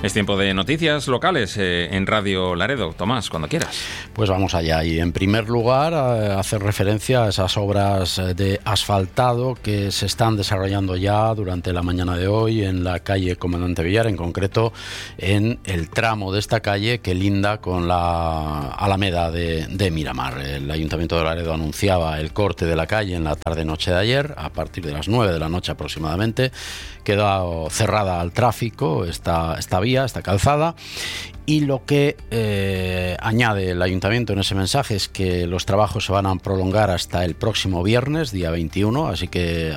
Es tiempo de noticias locales en Radio Laredo. Tomás, cuando quieras. Pues vamos allá. Y en primer lugar, hacer referencia a esas obras de asfaltado que se están desarrollando ya durante la mañana de hoy en la calle Comandante Villar, en concreto en el tramo de esta calle que linda con la Alameda de Miramar. El Ayuntamiento de Laredo anunciaba el corte de la calle en la tarde-noche de ayer, a partir de las 9 de la noche aproximadamente. Quedó cerrada al tráfico esta vía, esta calzada, y lo que añade el Ayuntamiento en ese mensaje es que los trabajos se van a prolongar hasta el próximo viernes, día 21, así que